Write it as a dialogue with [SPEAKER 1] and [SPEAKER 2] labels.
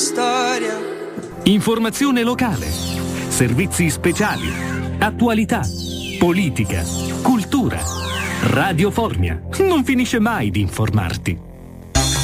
[SPEAKER 1] storia.
[SPEAKER 2] Informazione locale, servizi speciali, attualità, politica, cultura. Radio Formia non finisce mai di informarti.